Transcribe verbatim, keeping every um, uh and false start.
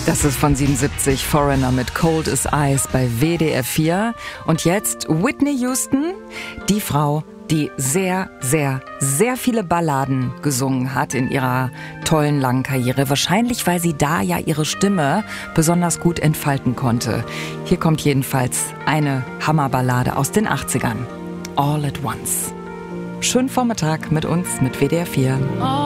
Das ist von siebenundsiebzig, Foreigner mit Cold as Ice bei W D R vier. Und jetzt Whitney Houston, die Frau, die sehr, sehr, sehr viele Balladen gesungen hat in ihrer tollen langen Karriere. Wahrscheinlich, weil sie da ja ihre Stimme besonders gut entfalten konnte. Hier kommt jedenfalls eine Hammerballade aus den achtzigern. All at Once. Schönen Vormittag mit uns, mit W D R vier.